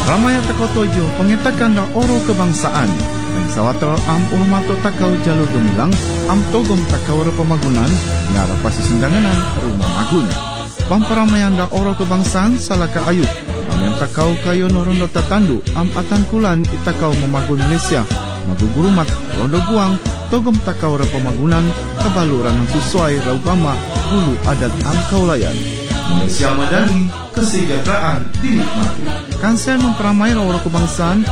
Ramaya takotojo pengetakan da oro kebangsaan. Dan sawatro am urmato takau jalur gemilang am togom takau pemagunan ngara pasisindanganan rumah magun. Pamparamaian da oro kebangsaan salaka ayut. Am takau kayo norondo tatandu am atan kulan itakau memagun Malaysia. Magugurumat rondo guang togom takau pemagunan kebaluran sesuai raugama bulu adat am kaulayan. Malaysia Madani, kesejahteraan dinikmati. Kansel memperamai oro kebangsaan